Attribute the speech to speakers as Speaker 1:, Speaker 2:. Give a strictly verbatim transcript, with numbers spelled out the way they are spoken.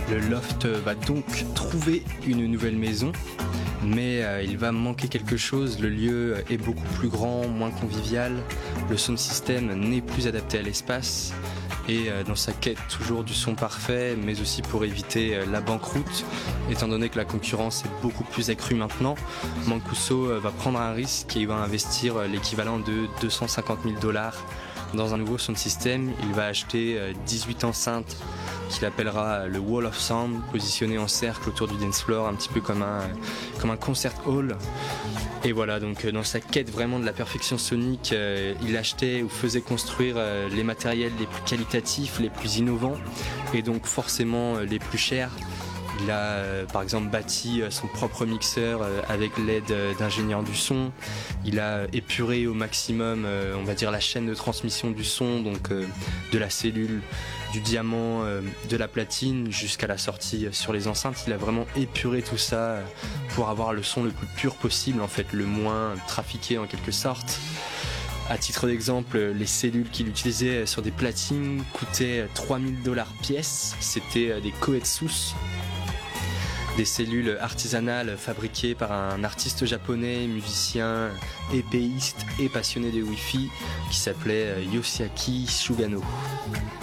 Speaker 1: Le loft va donc trouver une nouvelle maison, mais euh, il va manquer quelque chose. Le lieu est beaucoup plus grand, moins convivial. Le sound system n'est plus adapté à l'espace. Et euh, dans sa quête toujours du son parfait, mais aussi pour éviter euh, la banqueroute, étant donné que la concurrence est beaucoup plus accrue maintenant, Mancuso euh, va prendre un risque et il va investir euh, l'équivalent de deux cent cinquante mille dollars dans un nouveau sound system. Il va acheter euh, dix-huit enceintes qu'il appellera le Wall of Sound, positionné en cercle autour du dance floor, un petit peu comme un, comme un concert hall. Et voilà, donc dans sa quête vraiment de la perfection sonique, euh, il achetait ou faisait construire euh, les matériels les plus qualitatifs, les plus innovants, et donc forcément euh, les plus chers. Il a euh, par exemple bâti euh, son propre mixeur euh, avec l'aide euh, d'ingénieurs du son. Il a épuré au maximum, euh, on va dire, la chaîne de transmission du son, donc euh, de la cellule, du diamant, euh, de la platine jusqu'à la sortie euh, sur les enceintes. Il a vraiment épuré tout ça euh, pour avoir le son le plus pur possible, en fait, le moins trafiqué en quelque sorte. À titre d'exemple, les cellules qu'il utilisait sur des platines coûtaient trois mille dollars pièce. C'était des Koetsus, des cellules artisanales fabriquées par un artiste japonais, musicien, épéiste et passionné de Wi-Fi qui s'appelait Yoshiaki Sugano.